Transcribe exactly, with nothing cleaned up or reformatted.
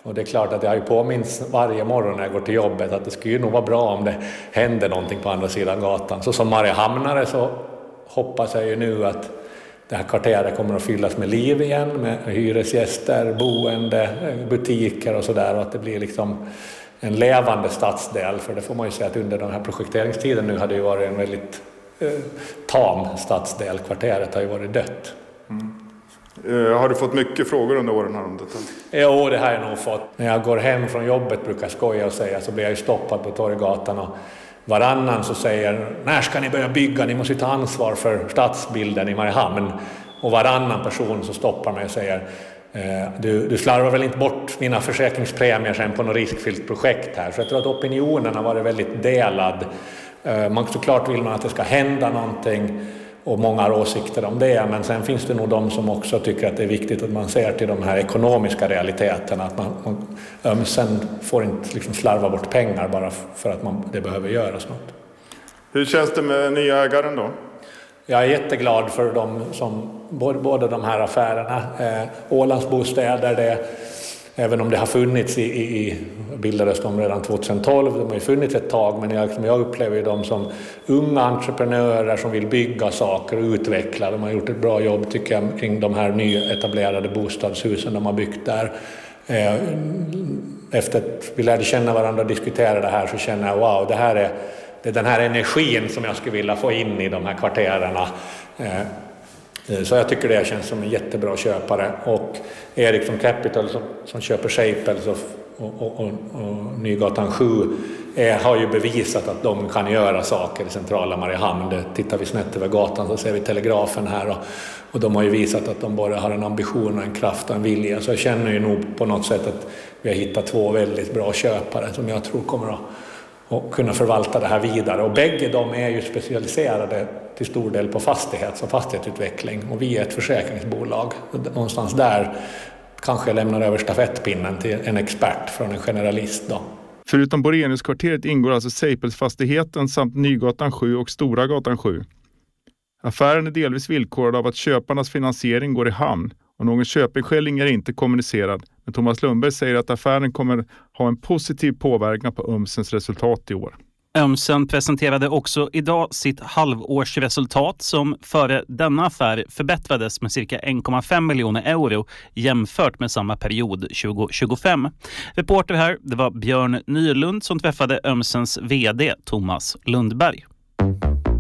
Och det är klart att jag har ju påminns varje morgon när jag går till jobbet att det skulle nog vara bra om det händer någonting på andra sidan gatan. Så som Mariehamnare så hoppas jag ju nu att det här kvarteret kommer att fyllas med liv igen, med hyresgäster, boende, butiker och sådär, och att det blir liksom en levande stadsdel. För det får man ju säga att under den här projekteringstiden nu hade ju varit en väldigt eh, tam stadsdel. Kvarteret har ju varit dött. Mm. Uh, har du fått mycket frågor under åren här om detta? Jo, det har jag nog fått. När jag går hem från jobbet brukar jag skoja och säga, så blir jag ju stoppad på Torggatan och varannan så säger, när ska ni börja bygga? Ni måste ta ansvar för stadsbilden i Mariehamn. Och varannan person så stoppar mig och säger, du, du slarvar väl inte bort mina försäkringspremier sen på något riskfyllt projekt här. Så jag tror att opinionen har varit väldigt delad. Man, såklart vill man att det ska hända någonting och många har åsikter om det. Men sen finns det nog de som också tycker att det är viktigt att man ser till de här ekonomiska realiteterna. Att man, man ömsen får inte liksom slarva bort pengar bara för att man, det behöver göras något. Hur känns det med nya ägaren då? Jag är jätteglad för de som, både de här affärerna, eh, Ålandsbostäder, det, även om det har funnits i, i, i bildades de redan tjugohundratolv, de har ju funnits ett tag, men jag, jag upplever ju dem som unga entreprenörer som vill bygga saker och utveckla. De har gjort ett bra jobb tycker jag kring de här nyetablerade bostadshusen de har byggt där. Eh, efter att vi lärde känna varandra och diskutera det här så känner jag, wow, det här är Det är den här energin som jag skulle vilja få in i de här kvartererna. Så jag tycker det känns som en jättebra köpare. Och Ericsson Capital som, som köper Shapels och, och, och, och, och Nygatan sju är, har ju bevisat att de kan göra saker i centrala Mariehamn. Det, tittar vi snett över gatan så ser vi Telegrafen här. Och, och de har ju visat att de både har en ambition och en kraft och en vilja. Så jag känner ju nog på något sätt att vi har hittat två väldigt bra köpare som jag tror kommer att och kunna förvalta det här vidare. Och bägge de är ju specialiserade till stor del på fastighets- och fastighetsutveckling. Och vi är ett försäkringsbolag. Någonstans där kanske jag lämnar över stafettpinnen till en expert från en generalist då. Förutom Boreniuskvarteret ingår alltså Seipels-fastigheten samt Nygatan sju och Storagatan sju. Affären är delvis villkorad av att köparnas finansiering går i hamn och någon köpeskilling är inte kommunicerad. Men Thomas Lundberg säger att affären kommer ha en positiv påverkan på Ömsens resultat i år. Ömsen presenterade också idag sitt halvårsresultat som före denna affär förbättrades med cirka en komma fem miljoner euro jämfört med samma period tjugo tjugofem. Reporter här, det var Björn Nylund som träffade Ömsens vd Thomas Lundberg.